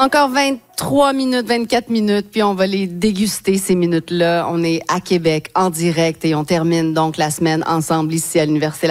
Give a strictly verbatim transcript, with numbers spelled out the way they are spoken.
Encore vingt-trois minutes, vingt-quatre minutes, puis on va les déguster, ces minutes-là. On est à Québec, en direct, et on termine donc la semaine ensemble ici à l'Université